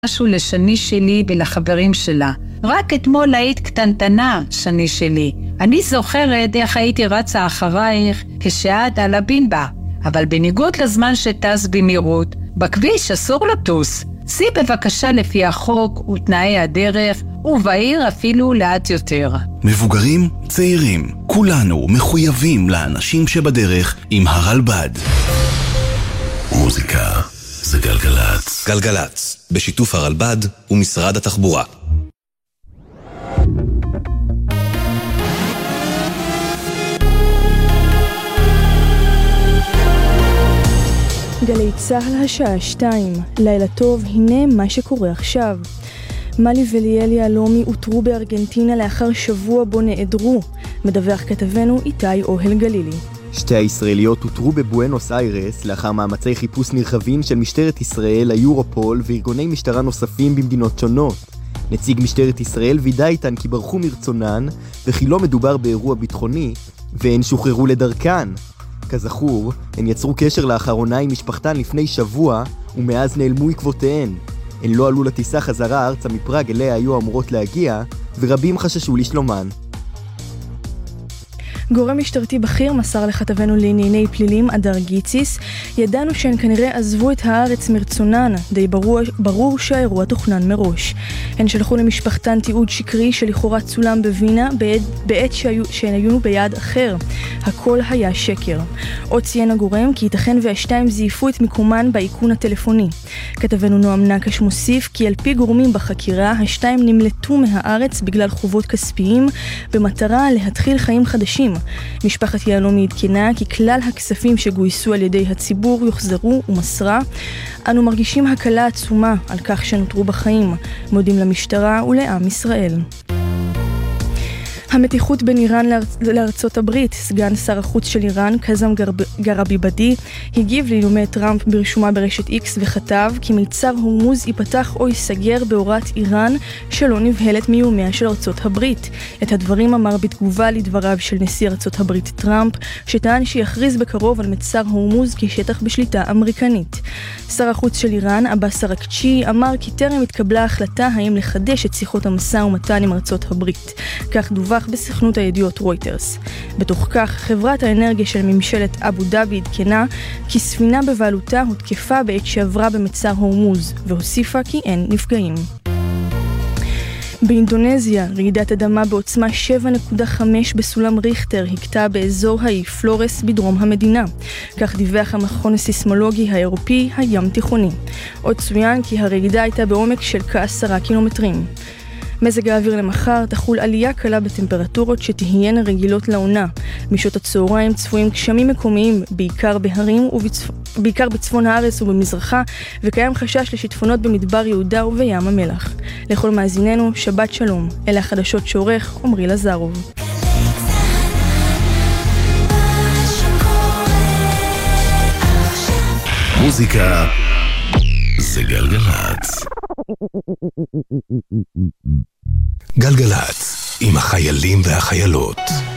משהו לשני שלי ולחברים שלה. רק אתמול היית קטנטנה, שני שלי. אני זוכרת איך הייתי רצה אחרייך כשאת על הבינבה. אבל בניגוד לזמן שטס במהירות, בכביש אסור לטוס. סי בבקשה לפי החוק ותנאי הדרך, ובעיר אפילו לאט יותר. מבוגרים, צעירים, כולנו מחויבים לאנשים שבדרך עם הרלב"ד. מוזיקה זה גלגלץ. גלגלץ, בשיתוף הרלב"ד ומשרד התחבורה. גלי צהל השעה 2, לילה טוב, הנה מה שקורה עכשיו. מלי וליאל יהלומי הותרו בארגנטינה לאחר שבוע בו נעדרו, מדווח כתבנו איתי אוהל גלילי. שתי הישראליות הותרו בבואנוס איירס לאחר מאמצי חיפוש נרחבים של משטרת ישראל, היורופול וארגוני משטרה נוספים במדינות שונות. נציג משטרת ישראל וידא איתן כי ברחו מרצונן וכי לא מדובר באירוע ביטחוני והן שוחררו לדרכן. כזכור, הן יצרו קשר לאחרונה עם משפחתן לפני שבוע ומאז נעלמו עקבותיהן. הן לא עלו לטיסה חזרה ארצה מפראג אליה היו אמורות להגיע ורבים חששו לשלומן. גורם משטרתי בכיר מסר לכתבנו לענייני פלילים אדר גיציס, ידענו שהן כנראה עזבו את הארץ מרצונן, די ברור שהאירוע תוכנן מראש. הן שלחו למשפחתן תיעוד שקרי שלכאורה צולם בווינה בעת שהן היו ביד אחר. הכל היה שקר. עוד ציין הגורם כי ייתכן והשתיים זייפו את מיקומן באיכון הטלפוני. כתבנו נועם נקש מוסיף כי על פי גורמים בחקירה, השתיים נמלטו מהארץ בגלל חובות כספיים במטרה להתחיל חיים חדשים. משפחת יהלומי עדכנה כי כלל הכספים שגויסו על ידי הציבור יוחזרו ומסרה. אנו מרגישים הקלה עצומה על כך שנותרו בחיים, מודים למשטרה ולעם ישראל. המתיחות בין איראן לארצות הברית, סגן שר החוץ של איראן, קאזם גראביבדי, הגיב לאיומי טראמפ ברשומה ברשת X וכתב כי מצר הורמוז ייפתח או ייסגר בהוראת איראן שלא נבהלת מאיומיה של ארצות הברית. את הדברים אמר בתגובה לדבריו של נשיא ארצות הברית טראמפ, שטען שיכריז בקרוב על מצר הורמוז כשטח בשליטה אמריקנית. שר החוץ של איראן, עבאס אראקצ'י, אמר כי טרם התקבלה החלטה האם לחדש את שיחות המשא ומתן עם ארצות הברית. כך דווח בסוכנות הידיעות רויטרס. בתוך כך, חברת האנרגיה של ממשלת אבו דאבי עדכנה כי ספינה בבעלותה הותקפה בעת שעברה במצר הורמוז, והוסיפה כי אין נפגעים. באינדונזיה, רעידת אדמה בעוצמה 7.5 בסולם ריכטר הכתה באזור האי פלורס בדרום המדינה. כך דיווח המכון הסיסמולוגי האירופי הים תיכוני. עוד צוין כי הרעידה הייתה בעומק של כ10 קילומטרים. מזג האוויר למחר תחול עלייה קלה בטמפרטורות שתהיינה רגילות לעונה. משעות הצהריים צפויים גשמים מקומיים, בעיקר בהרים בעיקר בצפון הארץ ובמזרחה, וקיים חשש לשיטפונות במדבר יהודה ובים המלח. לכל מאזיננו, שבת שלום. אלה החדשות שעורך עמרי לזרוב. מוזיקה זה גלגלץ. גלגלץ עם החיילים והחיילות.